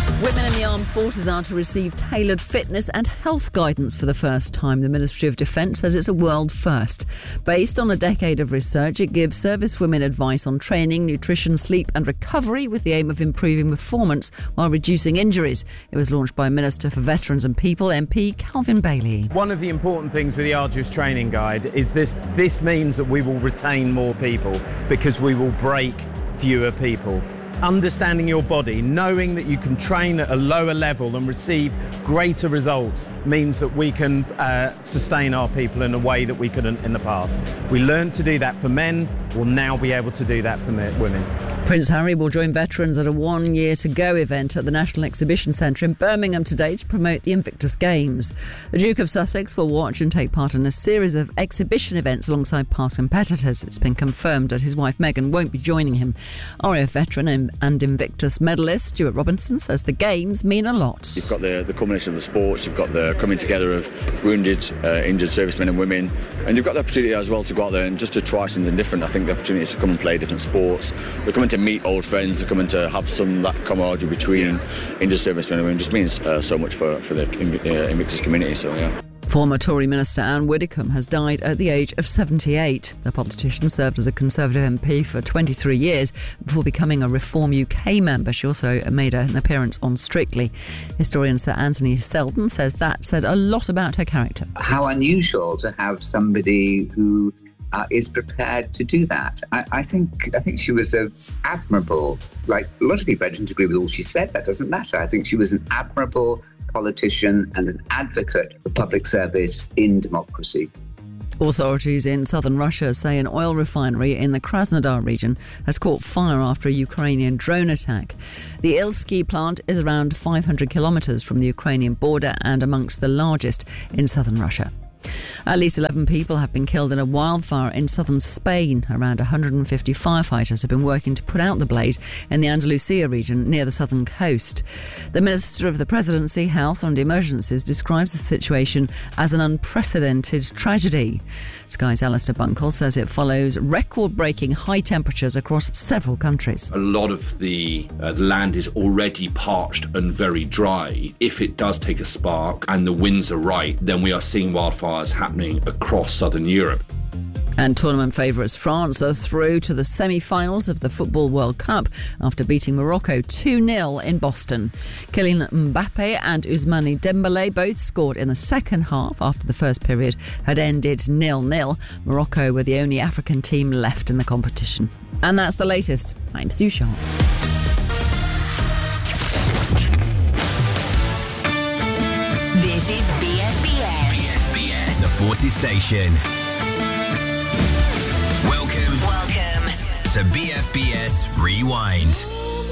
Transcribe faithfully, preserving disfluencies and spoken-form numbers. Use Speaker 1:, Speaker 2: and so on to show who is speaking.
Speaker 1: Women in the armed forces are to receive tailored fitness and health guidance for the first time. The Ministry of Defence says it's a world first. Based on a decade of research, it gives service women advice on training, nutrition, sleep and recovery with the aim of improving performance while reducing injuries. It was launched by Minister for Veterans and People, M P Calvin Bailey.
Speaker 2: One of the important things with the Arduous Training Guide is this, this means that we will retain more people because we will break fewer people. Understanding your body, knowing that you can train at a lower level and receive greater results means that we can uh, sustain our people in a way that we couldn't in the past. We learned to do that for men, we'll now be able to do that for women.
Speaker 1: Prince Harry will join veterans at a One Year to Go event at the National Exhibition Centre in Birmingham today to promote the Invictus Games. The Duke of Sussex will watch and take part in a series of exhibition events alongside past competitors. It's been confirmed that his wife Meghan won't be joining him. R A F veteran and and Invictus medalist Stuart Robinson says the Games mean a lot.
Speaker 3: You've got the, the culmination of the sports, you've got the coming together of wounded, uh, injured servicemen and women, and you've got the opportunity as well to go out there and just to try something different. I think the opportunity to come and play different sports, they're coming to meet old friends, they're coming to have some that camaraderie between injured servicemen and women, just means uh, so much for, for the uh, Invictus community, so yeah.
Speaker 1: Former Tory Minister Anne Widdecombe has died at the age of seventy-eight. The politician served as a Conservative M P for twenty-three years before becoming a Reform U K member. She also made an appearance on Strictly. Historian Sir Anthony Selden says that said a lot about her character.
Speaker 4: How unusual to have somebody who uh, is prepared to do that. I, I think I think she was a admirable, like a lot of people, I didn't agree with all she said. That doesn't matter. I think she was an admirable politician and an advocate for public service in democracy.
Speaker 1: Authorities in southern Russia say an oil refinery in the Krasnodar region has caught fire after a Ukrainian drone attack. The Ilsky plant is around five hundred kilometres from the Ukrainian border and amongst the largest in southern Russia. At least eleven people have been killed in a wildfire in southern Spain. Around one hundred fifty firefighters have been working to put out the blaze in the Andalusia region near the southern coast. The Minister of the Presidency, Health and Emergencies describes the situation as an unprecedented tragedy. Sky's Alistair Bunkle says it follows record-breaking high temperatures across several countries.
Speaker 5: A lot of the, uh, the land is already parched and very dry. If it does take a spark and the winds are right, then we are seeing wildfires happening across southern Europe.
Speaker 1: And tournament favourites France are through to the semi-finals of the Football World Cup after beating Morocco two nil in Boston. Kylian Mbappe and Ousmane Dembele both scored in the second half after the first period had ended nil nil. Morocco were the only African team left in the competition. And that's the latest. I'm Sue Sharp.
Speaker 6: This is B F B S.
Speaker 7: B F B S, the Forces Station. Welcome,
Speaker 6: Welcome
Speaker 7: to B F B S Rewind.